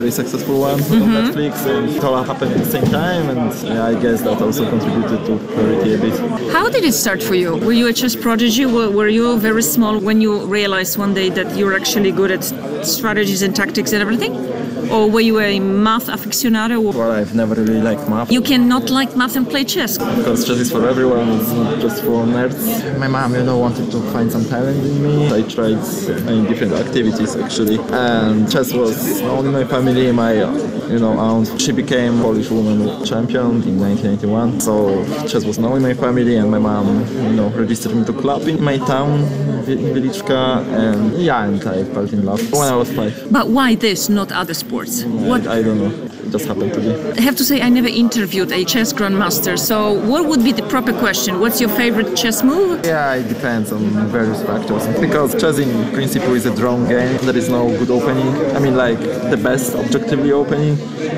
very successful one on Netflix, and it all happened at the same time, and yeah, I guess that also contributed to popularity a bit. How did it start for you? Were you a chess prodigy? Were you very small when you realized one day that you're actually good at strategies and tactics and everything? Or were you a math aficionado? Well, I've never really liked math. You cannot like math and play chess. Because chess is for everyone, it's not just for nerds. My mom, wanted to find some talent in me. I tried many different activities actually. And chess was known in my family. My, aunt, she became Polish woman champion in 1991. So chess was known in my family, and my mom, registered me to club in my town, Wieliczka, and I fell in love when I was 5. But why this, not other sports? What? I don't know. It just happened to be. I have to say, I never interviewed a chess grandmaster. So what would be the proper question? What's your favorite chess move? Yeah, it depends on various factors. Because chess in principle is a drawn game. There is no good opening. I mean, like the best objectively opening.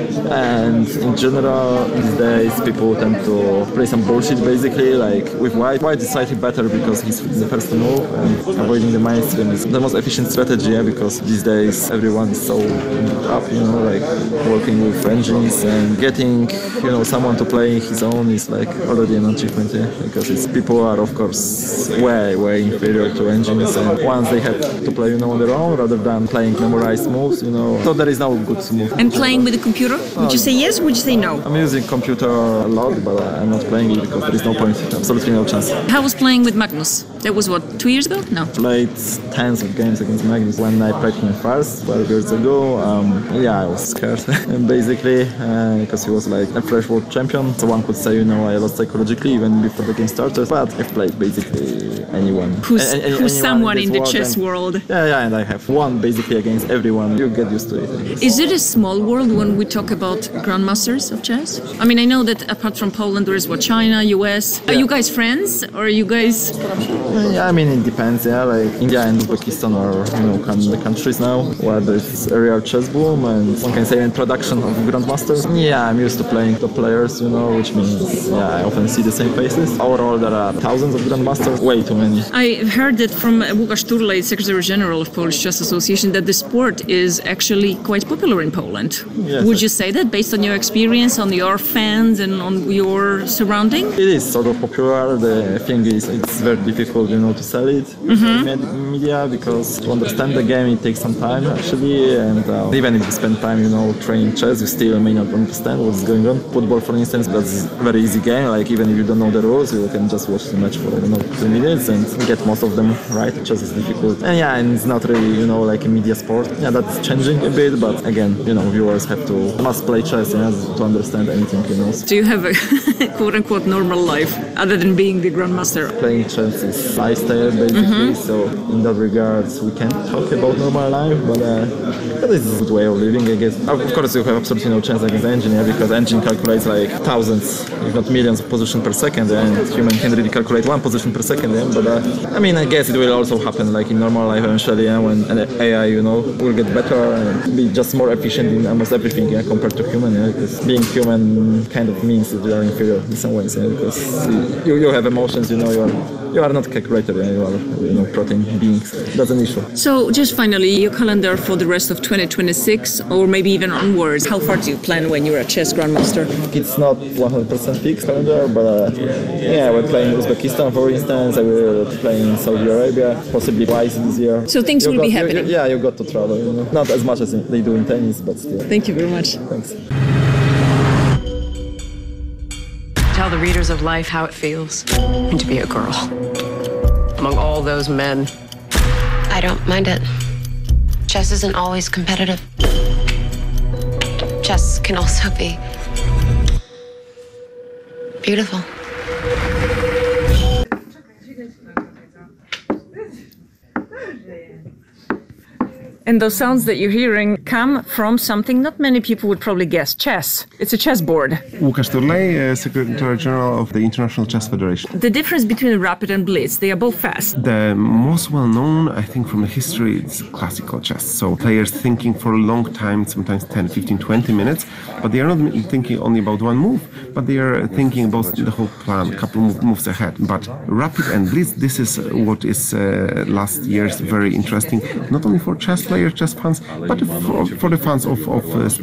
And in general, these days, people tend to play some bullshit basically, like with white. White is slightly better because he's the first to move, and avoiding the mainstream is the most efficient strategy, because these days everyone is so up, like working with engines, and getting, someone to play his own is like already an achievement, because people are of course way inferior to engines, and once they have to play, on their own rather than playing memorized moves, so there is no good move. And playing with the computer? Would you say yes? Would you say no? I'm using computer a lot, but I'm not playing it because there is no point, absolutely no chance. How was playing with Magnus? That was what, 2 years ago? No. Played tens of games against Magnus. When I played him first, 12 years ago, I was scared, basically, because he was like a fresh world champion. So one could say, I lost psychologically even before the game started. But I've played basically anyone. Who's someone in the chess world? Yeah, and I have won basically against everyone. You get used to it. Is it a small world when we talk about grandmasters of chess? I mean, I know that apart from Poland, there is China, US. Are you guys friends, or are you guys? Yeah, I mean, it depends. Yeah, like India and Uzbekistan are, the countries now where there's a real chess boom, and one can say in production of grandmasters. Yeah, I'm used to playing top players, which means I often see the same faces. Overall, there are thousands of grandmasters, way too many. I heard that from Łukasz Turlej, Secretary General of Polish Chess Association, that the sport is actually quite popular in Poland. Yes, Would you say that based on your experience, on your fans, and on your surrounding? It is sort of popular. The thing is, it's very difficult, to sell it in media, because to understand the game it takes some time actually, and even if you spend time, training chess, you still may not understand what's going on. Football, for instance, that's a very easy game. Like even if you don't know the rules, you can just watch the match for 2 minutes and get most of them right. Chess is difficult, and it's not really, like a media sport. Yeah, that's changing a bit, but again, viewers must play chess to understand anything. Do you have a quote-unquote normal life other than being the grandmaster? Playing chess is lifestyle basically, so in that regard we can't talk about normal life, but it's a good way of living, I guess. Of course, you have absolutely no chance against engine, because engine calculates like thousands, if not millions of positions per second, and human can really calculate 1 position per second. But I guess it will also happen like in normal life eventually, when AI, will get better and be just more efficient in almost everything compared to human. Because being human kind of means that you are inferior in some ways, because you have emotions, you are not a calculator, you are protein beings. That's an issue. So just finally, your calendar for the rest of 2026, or maybe even onwards, how far do you plan when you're a chess grandmaster? It's not 100% fixed calendar, but we're playing Uzbekistan, for instance. I will play in Saudi Arabia, possibly twice this year. So things will be happening. You got to travel, not as much as they do in tennis, but still. Thank you very much. Thanks. Tell the readers of life how it feels to be a girl among all those men. I don't mind it. Chess isn't always competitive. Chess can also be beautiful. And those sounds that you're hearing come from something not many people would probably guess: chess. It's a chessboard. Łukasz Turlej, Secretary General of the International Chess Federation. The difference between rapid and blitz, they are both fast. The most well-known, I think, from the history is classical chess. So players thinking for a long time, sometimes 10, 15, 20 minutes, but they are not thinking only about one move, but they are thinking about the whole plan, a couple of moves ahead. But rapid and blitz, this is what is last year's very interesting, not only for chess player chess fans, but for the fans of